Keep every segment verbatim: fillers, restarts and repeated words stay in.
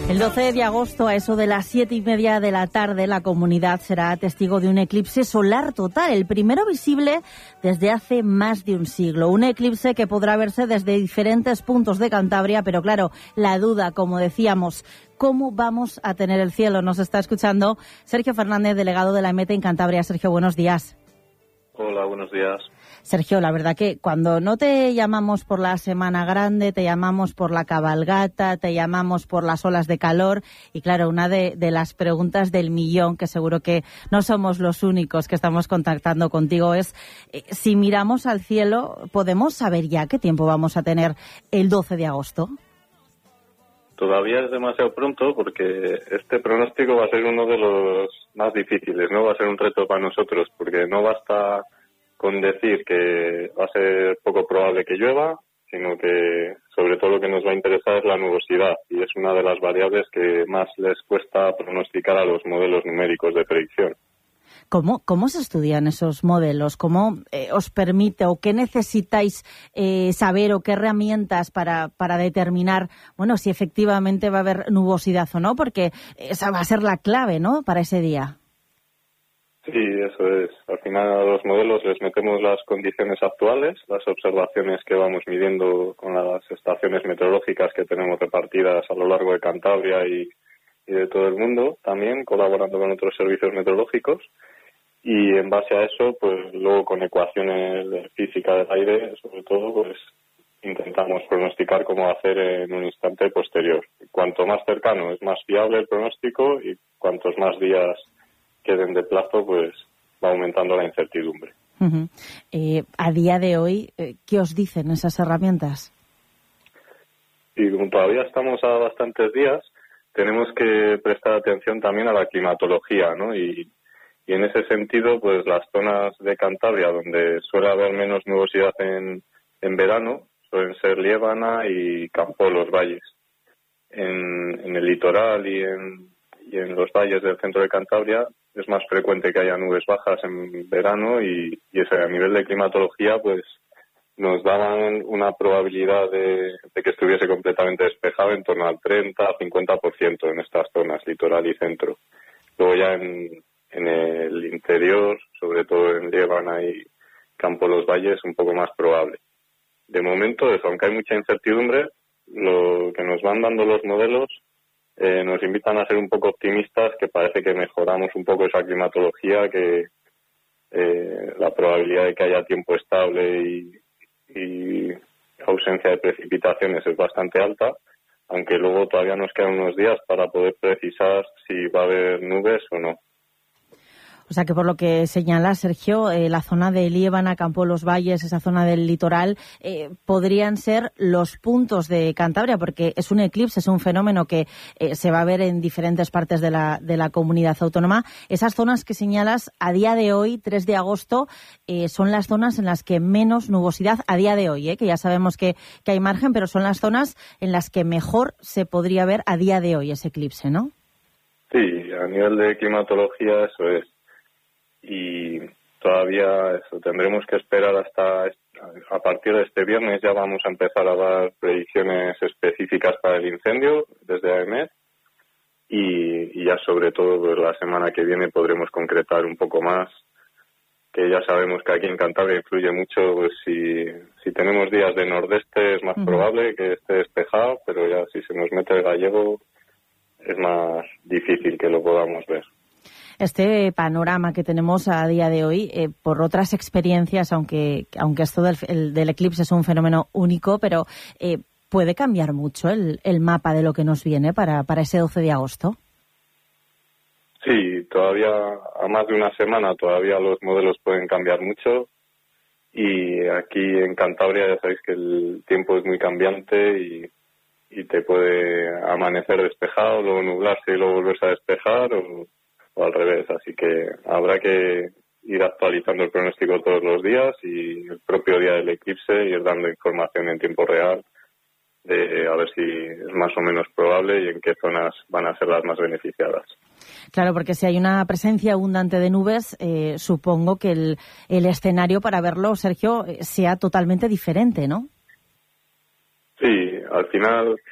El doce de agosto, a eso de las siete y media de la tarde, la comunidad será testigo de un eclipse solar total, el primero visible desde hace más de un siglo. Un eclipse que podrá verse desde diferentes puntos de Cantabria, pero claro, la duda, como decíamos, ¿cómo vamos a tener el cielo? Nos está escuchando Sergio Fernández, delegado de la EMET en Cantabria. Sergio, buenos días. Hola, buenos días. Sergio, la verdad que cuando no te llamamos por la Semana Grande, te llamamos por la cabalgata, te llamamos por las olas de calor y claro, una de, de las preguntas del millón, que seguro que no somos los únicos que estamos contactando contigo, es eh, si miramos al cielo, ¿podemos saber ya qué tiempo vamos a tener el doce de agosto? Todavía es demasiado pronto porque este pronóstico va a ser uno de los más difíciles, ¿no? Va a ser un reto para nosotros porque no basta con decir que va a ser poco probable que llueva, sino que sobre todo lo que nos va a interesar es la nubosidad y es una de las variables que más les cuesta pronosticar a los modelos numéricos de predicción. ¿Cómo, cómo se estudian esos modelos? ¿Cómo eh, os permite o qué necesitáis eh, saber o qué herramientas para, para determinar, bueno, si efectivamente va a haber nubosidad o no? Porque esa va a ser la clave, ¿no?, para ese día. Sí, eso es. Al final a los modelos les metemos las condiciones actuales, las observaciones que vamos midiendo con las estaciones meteorológicas que tenemos repartidas a lo largo de Cantabria y, y de todo el mundo, también colaborando con otros servicios meteorológicos. Y en base a eso, pues luego con ecuaciones de física del aire, sobre todo, pues intentamos pronosticar cómo hacer en un instante posterior. Cuanto más cercano es más fiable el pronóstico y cuantos más días queden de plazo, pues va aumentando la incertidumbre. Uh-huh. Eh, a día de hoy, eh, ¿qué os dicen esas herramientas? Y como todavía estamos a bastantes días, tenemos que prestar atención también a la climatología, ¿no? Y, y en ese sentido, pues las zonas de Cantabria donde suele haber menos nubosidad en, en verano suelen ser Liébana y Campo Los Valles. En, en el litoral y en, y en los valles del centro de Cantabria es más frecuente que haya nubes bajas en verano y, y ese, a nivel de climatología pues nos daban una probabilidad de, de que estuviese completamente despejado en torno al treinta a cincuenta por ciento en estas zonas, litoral y centro. Luego ya en, en el interior, sobre todo en Liébana y Campo Los Valles, un poco más probable. De momento, eso, aunque hay mucha incertidumbre, lo que nos van dando los modelos Eh, nos invitan a ser un poco optimistas, que parece que mejoramos un poco esa climatología, que eh, la probabilidad de que haya tiempo estable y, y ausencia de precipitaciones es bastante alta, aunque luego todavía nos quedan unos días para poder precisar si va a haber nubes o no. O sea que por lo que señala Sergio, eh, la zona de Liébana, Campo Los Valles, esa zona del litoral, eh, podrían ser los puntos de Cantabria, porque es un eclipse, es un fenómeno que eh, se va a ver en diferentes partes de la, de la comunidad autónoma. Esas zonas que señalas a día de hoy, tres de agosto, eh, son las zonas en las que menos nubosidad, a día de hoy, eh, que ya sabemos que, que hay margen, pero son las zonas en las que mejor se podría ver a día de hoy ese eclipse, ¿no? Sí, a nivel de climatología eso es. Y todavía eso, tendremos que esperar hasta a partir de este viernes. Ya vamos a empezar a dar predicciones específicas para el incendio desde A E M E T y, y ya sobre todo pues, la semana que viene podremos concretar un poco más, que ya sabemos que aquí en Cantabria influye mucho, pues si, si tenemos días de nordeste es más uh-huh. probable que esté despejado, pero ya si se nos mete el gallego es más difícil que lo podamos ver. Este panorama que tenemos a día de hoy, eh, por otras experiencias, aunque aunque esto del, el, del eclipse es un fenómeno único, pero eh, ¿puede cambiar mucho el, el mapa de lo que nos viene para, para ese doce de agosto? Sí, todavía a más de una semana todavía los modelos pueden cambiar mucho y aquí en Cantabria ya sabéis que el tiempo es muy cambiante y, y te puede amanecer despejado, luego nublarse y luego volverse a despejar o... o al revés, así que habrá que ir actualizando el pronóstico todos los días y el propio día del eclipse ir dando información en tiempo real de a ver si es más o menos probable y en qué zonas van a ser las más beneficiadas. Claro, porque si hay una presencia abundante de nubes, eh, supongo que el, el escenario para verlo, Sergio, sea totalmente diferente, ¿no? Sí, al final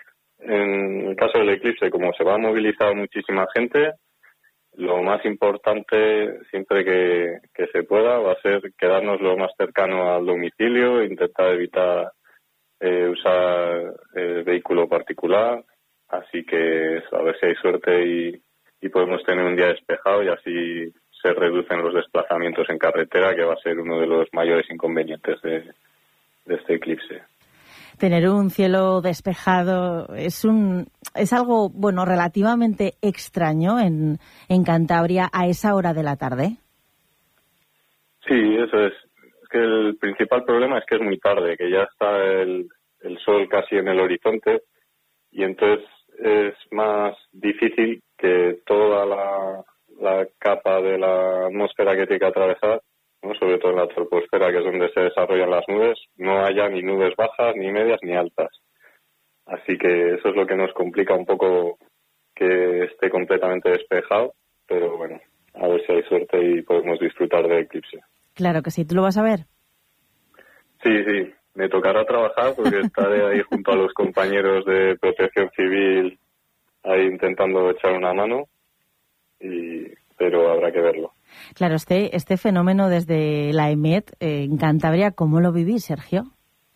en el caso del eclipse, como se va a movilizar muchísima gente, lo más importante, siempre que, que se pueda, va a ser quedarnos lo más cercano al domicilio, intentar evitar eh, usar el vehículo particular. Así que eso, a ver si hay suerte y, y podemos tener un día despejado y así se reducen los desplazamientos en carretera, que va a ser uno de los mayores inconvenientes de, de este eclipse. Tener un cielo despejado es un es algo, bueno, relativamente extraño en, en Cantabria a esa hora de la tarde. Sí, eso es. Es que el principal problema es que es muy tarde, que ya está el, el sol casi en el horizonte y entonces es más difícil que toda la, la capa de la atmósfera que tiene que atravesar, ¿no?, sobre todo en la troposfera, que es donde se desarrollan las nubes, no haya ni nubes bajas, ni medias, ni altas. Así que eso es lo que nos complica un poco que esté completamente despejado, pero bueno, a ver si hay suerte y podemos disfrutar del eclipse. Claro que sí. ¿Tú lo vas a ver? Sí, sí. Me tocará trabajar porque estaré ahí junto a los compañeros de Protección Civil ahí intentando echar una mano, y pero habrá que verlo. Claro, este este fenómeno desde la EMET eh, en Cantabria, ¿cómo lo vivís, Sergio?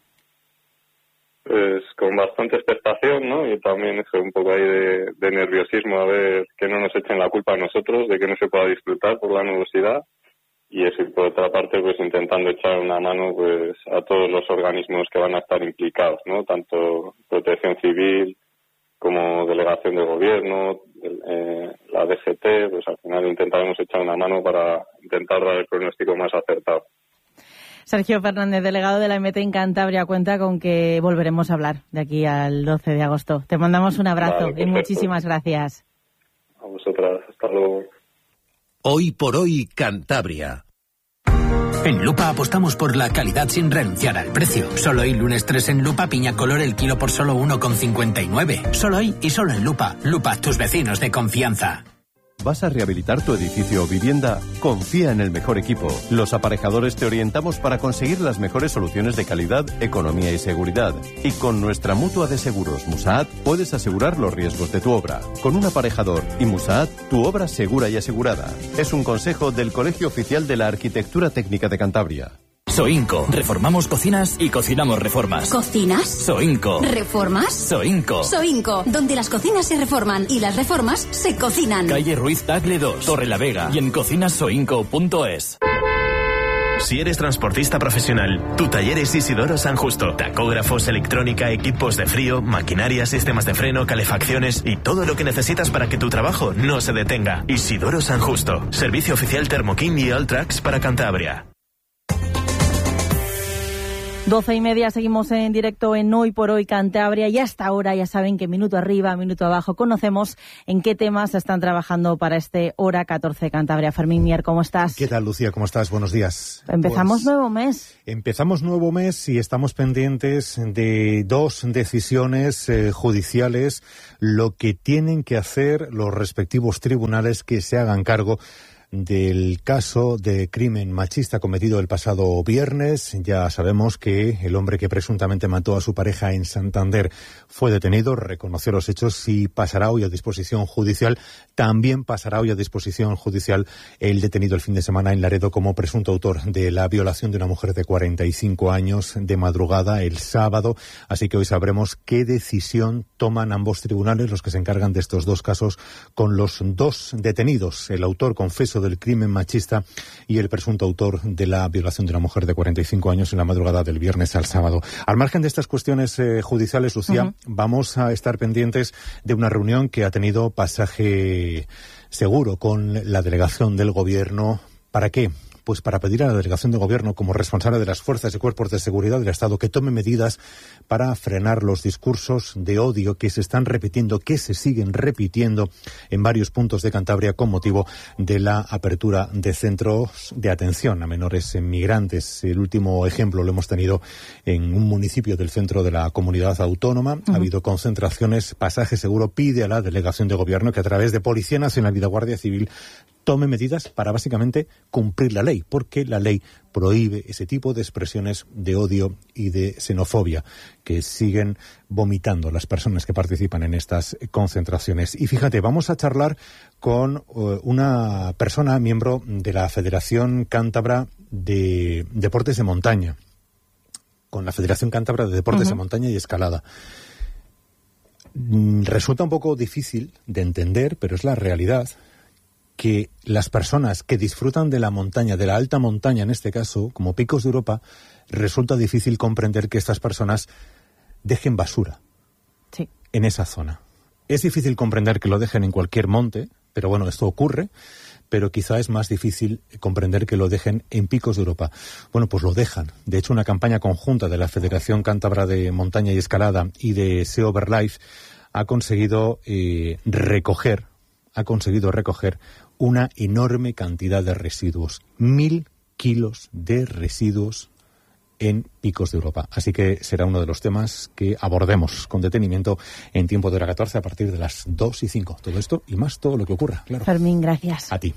Pues con bastante expectación, ¿no? Y también eso, un poco ahí de, de nerviosismo, a ver que no nos echen la culpa a nosotros de que no se pueda disfrutar por la nubosidad. Y eso, y por otra parte, pues intentando echar una mano pues a todos los organismos que van a estar implicados, ¿no? Tanto Protección Civil como Delegación de Gobierno, eh, la D G T, pues al final intentaremos echar una mano para intentar dar el pronóstico más acertado. Sergio Fernández, delegado de la EMET en Cantabria, cuenta con que volveremos a hablar de aquí al doce de agosto. Te mandamos un abrazo vale, y muchísimas gracias. A vosotras, hasta luego. Hoy por hoy, Cantabria. En Lupa apostamos por la calidad sin renunciar al precio. Solo hoy, lunes tres en Lupa, piña color el kilo por solo uno con cincuenta y nueve. Solo hoy y solo en Lupa. Lupa, tus vecinos de confianza. ¿Vas a rehabilitar tu edificio o vivienda? Confía en el mejor equipo. Los aparejadores te orientamos para conseguir las mejores soluciones de calidad, economía y seguridad. Y con nuestra mutua de seguros Musaat puedes asegurar los riesgos de tu obra. Con un aparejador y Musaat, tu obra segura y asegurada. Es un consejo del Colegio Oficial de la Arquitectura Técnica de Cantabria. Soinco. Reformamos cocinas y cocinamos reformas. ¿Cocinas? Soinco. ¿Reformas? Soinco. Soinco, donde las cocinas se reforman y las reformas se cocinan. Calle Ruiz Tagle dos, Torre la Vega y en cocinas soinco punto es. Si eres transportista profesional, tu taller es Isidoro San Justo. Tacógrafos, electrónica, equipos de frío, maquinaria, sistemas de freno, calefacciones y todo lo que necesitas para que tu trabajo no se detenga. Isidoro San Justo. Servicio oficial Thermokin y Alltrax para Cantabria. Doce y media, seguimos en directo en Hoy por Hoy Cantabria y hasta ahora ya saben que minuto arriba, minuto abajo conocemos en qué temas están trabajando para este Hora catorce Cantabria. Fermín Mier, ¿cómo estás? ¿Qué tal, Lucía? ¿Cómo estás? Buenos días. Empezamos pues, nuevo mes. Empezamos nuevo mes y estamos pendientes de dos decisiones eh, judiciales, lo que tienen que hacer los respectivos tribunales que se hagan cargo del caso de crimen machista cometido el pasado viernes. Ya sabemos que el hombre que presuntamente mató a su pareja en Santander fue detenido, reconoció los hechos y pasará hoy a disposición judicial. También pasará hoy a disposición judicial el detenido el fin de semana en Laredo como presunto autor de la violación de una mujer de cuarenta y cinco años de madrugada el sábado. Así que hoy sabremos qué decisión toman ambos tribunales, los que se encargan de estos dos casos, con los dos detenidos, el autor confeso del crimen machista y el presunto autor de la violación de una mujer de cuarenta y cinco años en la madrugada del viernes al sábado. Al margen de estas cuestiones eh, judiciales, Lucía, uh-huh. vamos a estar pendientes de una reunión que ha tenido pasaje seguro con la delegación del Gobierno. ¿Para qué? Pues para pedir a la delegación de Gobierno, como responsable de las fuerzas y cuerpos de seguridad del Estado, que tome medidas para frenar los discursos de odio que se están repitiendo, que se siguen repitiendo en varios puntos de Cantabria con motivo de la apertura de centros de atención a menores migrantes. El último ejemplo lo hemos tenido en un municipio del centro de la comunidad autónoma. Uh-huh. Ha habido concentraciones. Pasaje Seguro pide a la delegación de Gobierno que a través de Policía Nacional y de Guardia Civil tome medidas para básicamente cumplir la ley, porque la ley prohíbe ese tipo de expresiones de odio y de xenofobia que siguen vomitando las personas que participan en estas concentraciones. Y fíjate, vamos a charlar con uh, una persona, miembro de la Federación Cántabra de Deportes de Montaña, con la Federación Cántabra de Deportes uh-huh. de Montaña y Escalada. Resulta un poco difícil de entender, pero es la realidad, que las personas que disfrutan de la montaña, de la alta montaña en este caso, como Picos de Europa, resulta difícil comprender que estas personas dejen basura sí. en esa zona. Es difícil comprender que lo dejen en cualquier monte, pero bueno, esto ocurre, pero quizá es más difícil comprender que lo dejen en Picos de Europa. Bueno, pues lo dejan. De hecho, una campaña conjunta de la Federación Cántabra de Montaña y Escalada y de Sea Over Life ha conseguido eh, recoger, ha conseguido recoger una enorme cantidad de residuos. Mil kilos de residuos en Picos de Europa. Así que será uno de los temas que abordemos con detenimiento en Tiempo de Hora catorce a partir de las dos y cinco. Todo esto y más, todo lo que ocurra, claro. Fermín, gracias. A ti.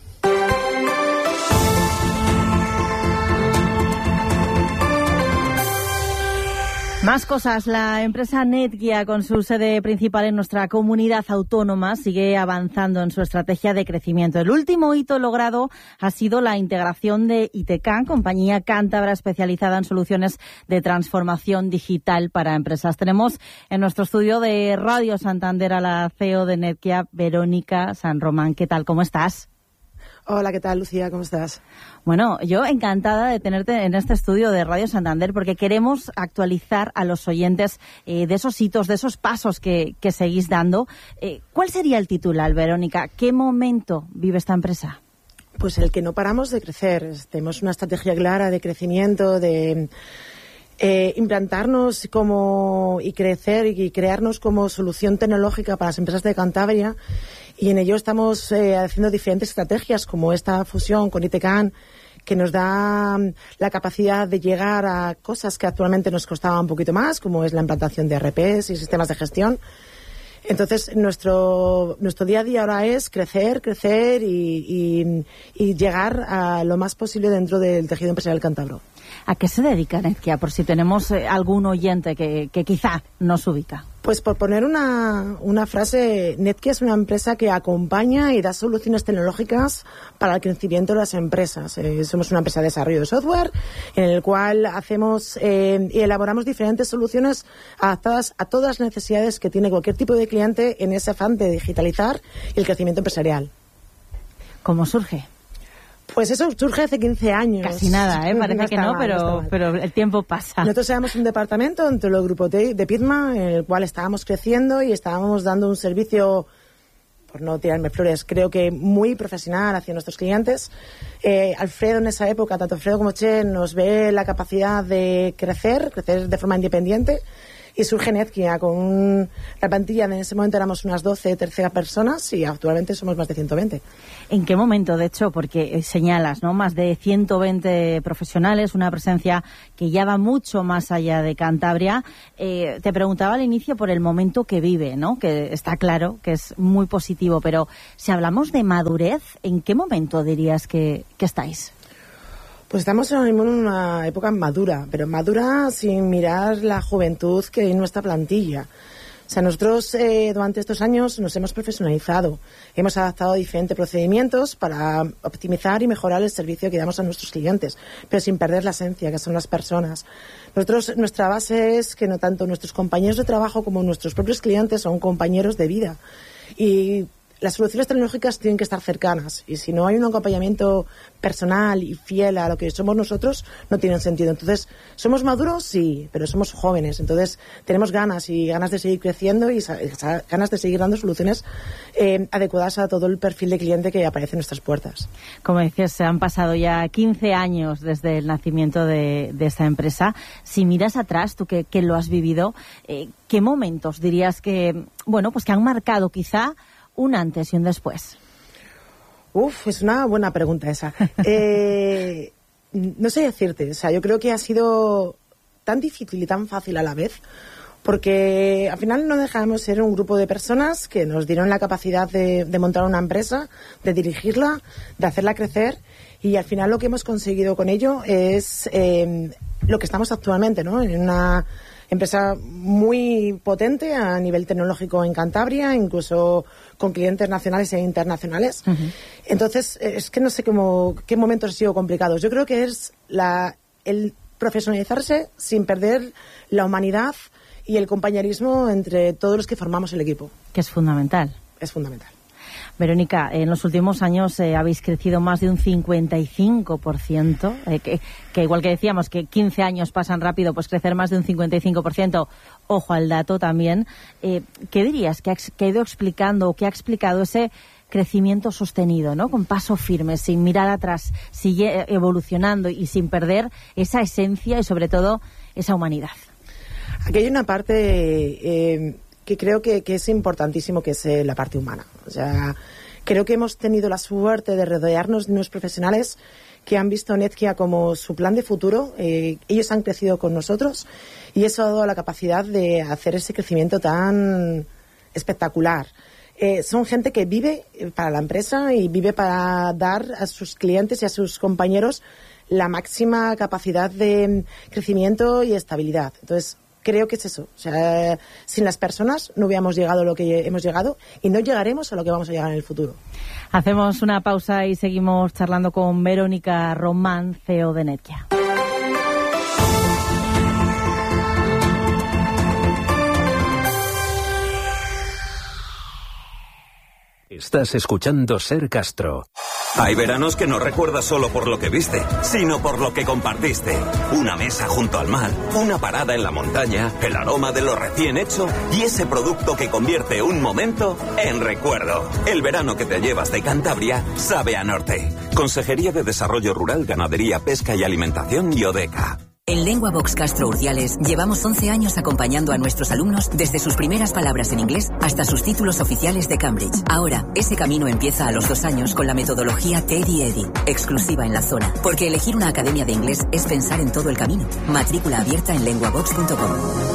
Más cosas. La empresa Netguía, con su sede principal en nuestra comunidad autónoma, sigue avanzando en su estrategia de crecimiento. El último hito logrado ha sido la integración de ITCAN, compañía cántabra especializada en soluciones de transformación digital para empresas. Tenemos en nuestro estudio de Radio Santander a la C E O de Netguía, Verónica San Román. ¿Qué tal? ¿Cómo estás? Hola, ¿qué tal, Lucía? ¿Cómo estás? Bueno, yo encantada de tenerte en este estudio de Radio Santander porque queremos actualizar a los oyentes eh, de esos hitos, de esos pasos que, que seguís dando. Eh, ¿Cuál sería el titular, Verónica? ¿Qué momento vive esta empresa? Pues el que no paramos de crecer. Tenemos una estrategia clara de crecimiento, de eh, implantarnos como y crecer y crearnos como solución tecnológica para las empresas de Cantabria. Y en ello estamos eh, haciendo diferentes estrategias, como esta fusión con ITCAN, que nos da la capacidad de llegar a cosas que actualmente nos costaban un poquito más, como es la implantación de R Ps y sistemas de gestión. Entonces, nuestro nuestro día a día ahora es crecer, crecer y, y, y llegar a lo más posible dentro del tejido empresarial cántabro. ¿A qué se dedica Netguía? Por si tenemos eh, algún oyente que, que quizá nos ubica. Pues por poner una, una frase, Netguía es una empresa que acompaña y da soluciones tecnológicas para el crecimiento de las empresas. Eh, somos una empresa de desarrollo de software en el cual hacemos eh, y elaboramos diferentes soluciones adaptadas a todas las necesidades que tiene cualquier tipo de cliente en ese afán de digitalizar y el crecimiento empresarial. ¿Cómo surge? Pues eso surge hace quince años. Casi nada, ¿eh? Parece no que no, mal, pero, no pero el tiempo pasa. Nosotros éramos un departamento dentro del grupo de, de Pitma, en el cual estábamos creciendo y estábamos dando un servicio, por no tirarme flores, creo que muy profesional hacia nuestros clientes. Eh, Alfredo en esa época, tanto Alfredo como Che, nos ve la capacidad de crecer, crecer de forma independiente. Y surge Netguía con la plantilla, en ese momento éramos unas doce, trece personas y actualmente somos más de ciento veinte. ¿En qué momento, de hecho, porque señalas, ¿no? Más de ciento veinte profesionales, una presencia que ya va mucho más allá de Cantabria? Eh, te preguntaba al inicio por el momento que vive, ¿no? Que está claro que es muy positivo, pero si hablamos de madurez, ¿en qué momento dirías que, que estáis? Pues estamos ahora mismo en una época madura, pero madura sin mirar la juventud que hay en nuestra plantilla. O sea, nosotros eh, durante estos años nos hemos profesionalizado, hemos adaptado diferentes procedimientos para optimizar y mejorar el servicio que damos a nuestros clientes, pero sin perder la esencia, que son las personas. Nosotros, nuestra base es que no tanto nuestros compañeros de trabajo como nuestros propios clientes son compañeros de vida. Y las soluciones tecnológicas tienen que estar cercanas y si no hay un acompañamiento personal y fiel a lo que somos nosotros, no tienen sentido. Entonces, ¿somos maduros? Sí, pero somos jóvenes. Entonces, tenemos ganas y ganas de seguir creciendo y ganas de seguir dando soluciones eh, adecuadas a todo el perfil de cliente que aparece en nuestras puertas. Como dices, se han pasado ya quince años desde el nacimiento de, de esta empresa. Si miras atrás, tú que, que lo has vivido, eh, ¿qué momentos dirías que, bueno, pues que han marcado quizá un antes y un después? Uf, es una buena pregunta esa. Eh, no sé decirte, o sea, yo creo que ha sido tan difícil y tan fácil a la vez, Porque al final no dejamos ser un grupo de personas que nos dieron la capacidad de, de montar una empresa, de dirigirla, de hacerla crecer, y al final lo que hemos conseguido con ello es eh, lo que estamos actualmente, ¿no? En una empresa muy potente a nivel tecnológico en Cantabria, incluso con clientes nacionales e internacionales. Uh-huh. Entonces, es que no sé cómo, qué momentos han sido complicados. Yo creo que es la, el profesionalizarse sin perder la humanidad y el compañerismo entre todos los que formamos el equipo. Que es fundamental. Es fundamental. Verónica, en los últimos años eh, habéis crecido más de un cincuenta y cinco por ciento, eh, que, que igual que decíamos que quince años pasan rápido, pues crecer más de un cincuenta y cinco por ciento, ojo al dato también. Eh, ¿Qué dirías que ha, que ha ido explicando o que ha explicado ese crecimiento sostenido, ¿no? Con paso firme, sin mirar atrás, sigue evolucionando y sin perder esa esencia y sobre todo esa humanidad? Aquí hay una parte eh, que creo que, que es importantísimo, que es eh, la parte humana. O sea, creo que hemos tenido la suerte de rodearnos de unos profesionales que han visto Netkia como su plan de futuro. Eh, ellos han crecido con nosotros y eso ha dado la capacidad de hacer ese crecimiento tan espectacular. Eh, son gente que vive para la empresa y vive para dar a sus clientes y a sus compañeros la máxima capacidad de crecimiento y estabilidad. Entonces, creo que es eso. O sea, sin las personas no hubiéramos llegado a lo que hemos llegado y no llegaremos a lo que vamos a llegar en el futuro. Hacemos una pausa y seguimos charlando con Verónica Román, C E O de Netkia. Estás escuchando Ser Castro. Hay veranos que no recuerdas solo por lo que viste, sino por lo que compartiste. Una mesa junto al mar, una parada en la montaña, el aroma de lo recién hecho y ese producto que convierte un momento en recuerdo. El verano que te llevas de Cantabria sabe a norte. Consejería de Desarrollo Rural, Ganadería, Pesca y Alimentación y Odeca. En LenguaVox Castro Urdiales llevamos once años acompañando a nuestros alumnos desde sus primeras palabras en inglés hasta sus títulos oficiales de Cambridge. Ahora, ese camino empieza a los dos años con la metodología Teddy Eddy, exclusiva en la zona. Porque elegir una academia de inglés es pensar en todo el camino. Matrícula abierta en lenguavox punto com.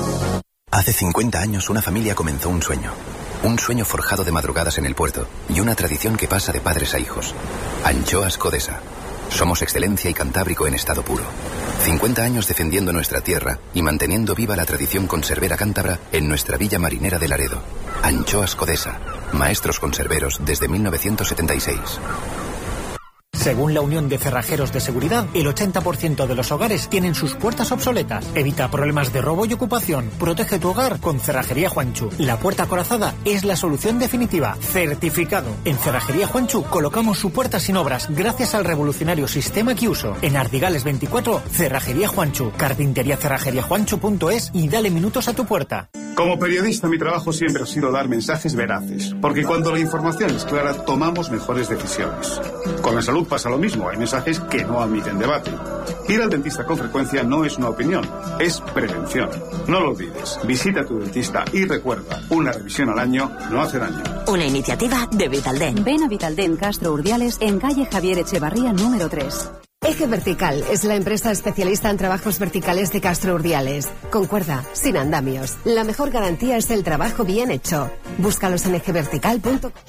Hace cincuenta años una familia comenzó un sueño. Un sueño forjado de madrugadas en el puerto y una tradición que pasa de padres a hijos. Anchoas Codesa. Somos excelencia y cantábrico en estado puro. cincuenta años defendiendo nuestra tierra y manteniendo viva la tradición conservera cántabra en nuestra villa marinera de Laredo. Anchoas Codesa. Maestros conserveros desde mil novecientos setenta y seis. Según la Unión de Cerrajeros de Seguridad, el ochenta por ciento de los hogares tienen sus puertas obsoletas. Evita problemas de robo y ocupación. Protege tu hogar con Cerrajería Juanchu. La puerta acorazada es la solución definitiva. Certificado. En Cerrajería Juanchu colocamos su puerta sin obras gracias al revolucionario sistema Kiuso. En Ardigales veinticuatro, Cerrajería Juanchu. Carpintería cerrajería juanchu punto es y dale minutos a tu puerta. Como periodista, mi trabajo siempre ha sido dar mensajes veraces, porque cuando la información es clara, tomamos mejores decisiones. Con la salud pasa lo mismo, hay mensajes que no admiten debate. Ir al dentista con frecuencia no es una opinión, es prevención. No lo olvides, visita a tu dentista y recuerda, una revisión al año no hace daño. Una iniciativa de Vitaldent. Ven a Vitaldent Castro Urdiales en calle Javier Echevarría número tres. Eje Vertical es la empresa especialista en trabajos verticales de Castro Urdiales. Con cuerda, sin andamios. La mejor garantía es el trabajo bien hecho. Búscalos en eje vertical punto com.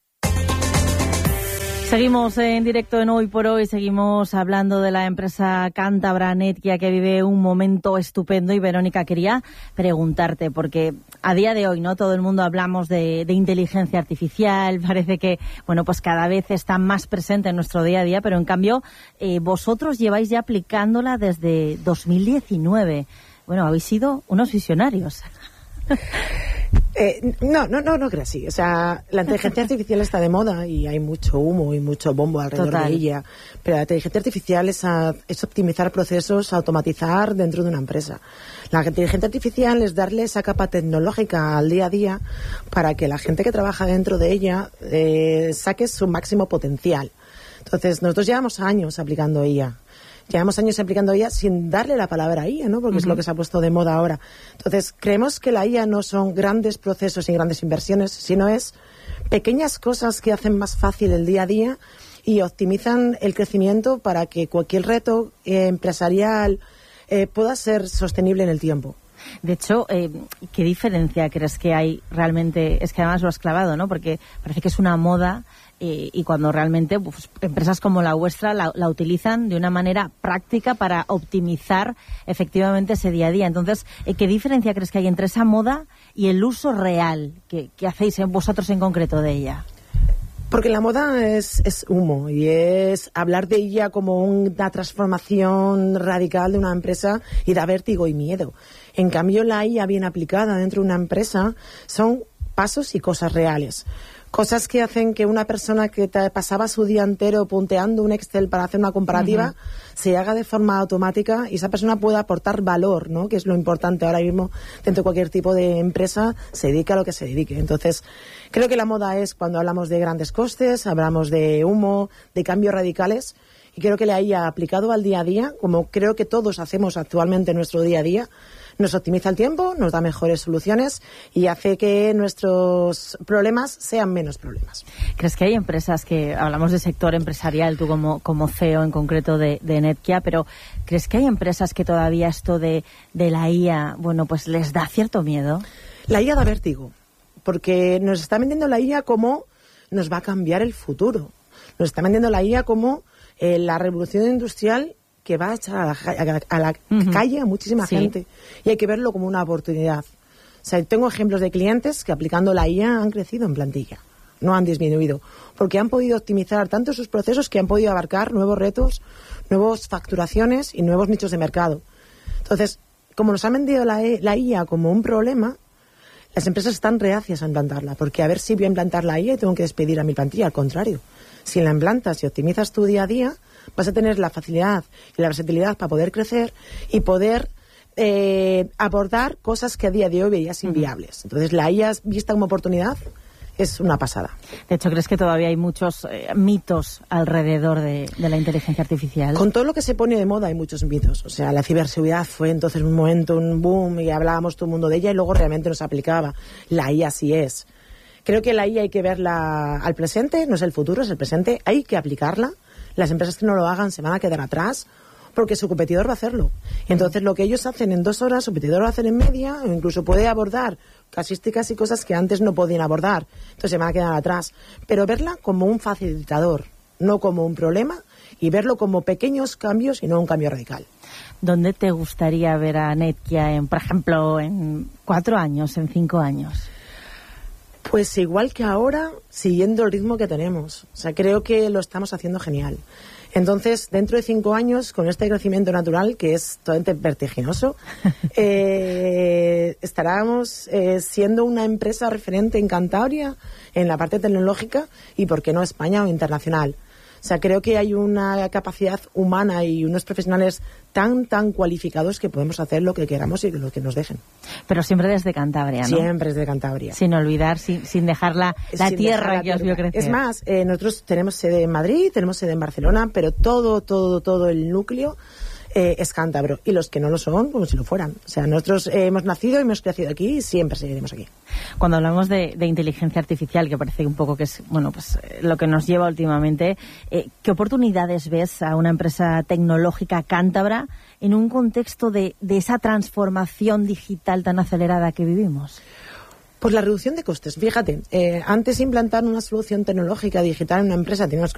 Seguimos en directo en Hoy por Hoy, seguimos hablando de la empresa cántabra Netkia que vive un momento estupendo. Y Verónica, quería preguntarte, porque a día de hoy no todo el mundo hablamos de, de inteligencia artificial, parece que bueno pues cada vez está más presente en nuestro día a día, pero en cambio eh, vosotros lleváis ya aplicándola desde dos mil diecinueve. Bueno, habéis sido unos visionarios. Eh, no, no, no, no creo así. O sea, la inteligencia artificial está de moda y hay mucho humo y mucho bombo alrededor Total. de ella. Pero la inteligencia artificial es, a, es optimizar procesos, automatizar dentro de una empresa. La inteligencia artificial es darle esa capa tecnológica al día a día para que la gente que trabaja dentro de ella eh, saque su máximo potencial. Entonces, nosotros llevamos años aplicando ella. Llevamos años aplicando I A sin darle la palabra I A, ¿no? Porque uh-huh. es lo que se ha puesto de moda ahora. Entonces, creemos que la I A no son grandes procesos y grandes inversiones, sino es pequeñas cosas que hacen más fácil el día a día y optimizan el crecimiento para que cualquier reto eh, empresarial eh, pueda ser sostenible en el tiempo. De hecho, eh, ¿qué diferencia crees que hay realmente? Es que además lo has clavado, ¿no? Porque parece que es una moda eh, y cuando realmente pues, empresas como la vuestra la, la utilizan de una manera práctica para optimizar efectivamente ese día a día. Entonces, eh, ¿qué diferencia crees que hay entre esa moda y el uso real que, que hacéis vosotros en concreto de ella? Porque la moda es, es humo y es hablar de ella como una transformación radical de una empresa y da vértigo y miedo. En cambio, la I A bien aplicada dentro de una empresa son pasos y cosas reales. Cosas que hacen que una persona que te pasaba su día entero punteando un Excel para hacer una comparativa uh-huh. se haga de forma automática y esa persona pueda aportar valor, ¿no? Que es lo importante ahora mismo dentro de cualquier tipo de empresa, se dedica a lo que se dedique. Entonces, creo que la moda es cuando hablamos de grandes costes, hablamos de humo, de cambios radicales, y creo que la I A aplicado al día a día, como creo que todos hacemos actualmente en nuestro día a día, nos optimiza el tiempo, nos da mejores soluciones y hace que nuestros problemas sean menos problemas. ¿Crees que hay empresas que, hablamos de sector empresarial, tú como, como C E O en concreto de, de Netkia, pero ¿crees que hay empresas que todavía esto de, de la I A, bueno, pues les da cierto miedo? La I A da vértigo, porque nos está vendiendo la I A como nos va a cambiar el futuro. Nos está vendiendo la I A como eh, la revolución industrial que va a echar a la, a, a la uh-huh. calle a muchísima sí. gente. Y hay que verlo como una oportunidad. O sea, tengo ejemplos de clientes que aplicando la I A han crecido en plantilla, no han disminuido, porque han podido optimizar tanto sus procesos que han podido abarcar nuevos retos, nuevas facturaciones y nuevos nichos de mercado. Entonces, como nos han vendido la, la I A como un problema, las empresas están reacias a implantarla, porque a ver si voy a implantar la I A y tengo que despedir a mi plantilla. Al contrario, si la implantas y optimizas tu día a día, vas a tener la facilidad y la versatilidad para poder crecer y poder eh, abordar cosas que a día de hoy veías inviables. Entonces, la I A vista como oportunidad es una pasada. De hecho, ¿crees que todavía hay muchos eh, mitos alrededor de, de la inteligencia artificial? Con todo lo que se pone de moda hay muchos mitos. O sea, la ciberseguridad fue entonces un momento, un boom, y hablábamos todo el mundo de ella y luego realmente nos aplicaba. La I A sí es. Creo que la I A hay que verla al presente, no es el futuro, es el presente. Hay que aplicarla. Las empresas que no lo hagan se van a quedar atrás porque su competidor va a hacerlo. Entonces, lo que ellos hacen en dos horas, su competidor lo va a hacer en media, o incluso puede abordar casuísticas y cosas que antes no podían abordar. Entonces, se van a quedar atrás. Pero verla como un facilitador, no como un problema, y verlo como pequeños cambios y no un cambio radical. ¿Dónde te gustaría ver a Netkia, en, por ejemplo, en cuatro años, en cinco años? Pues igual que ahora, siguiendo el ritmo que tenemos. O sea, creo que lo estamos haciendo genial. Entonces, dentro de cinco años, con este crecimiento natural, que es totalmente vertiginoso, eh, estaremos eh, siendo una empresa referente en Cantabria, en la parte tecnológica, y por qué no España o internacional. O sea, creo que hay una capacidad humana y unos profesionales tan, tan cualificados que podemos hacer lo que queramos y lo que nos dejen. Pero siempre desde Cantabria, ¿no? Siempre desde Cantabria. Sin olvidar, sin, sin dejar la, la sin tierra dejar la que os vio crecer. Es más, eh, nosotros tenemos sede en Madrid, tenemos sede en Barcelona, pero todo, todo, todo el núcleo eh, es cántabro. Y los que no lo son, como si lo fueran. O sea, nosotros eh, hemos nacido y hemos crecido aquí y siempre seguiremos aquí. Cuando hablamos de, de inteligencia artificial, que parece un poco que es, bueno, pues lo que nos lleva últimamente, eh, ¿qué oportunidades ves a una empresa tecnológica cántabra en un contexto de, de esa transformación digital tan acelerada que vivimos? Pues la reducción de costes. Fíjate, eh, antes de implantar una solución tecnológica digital en una empresa teníamos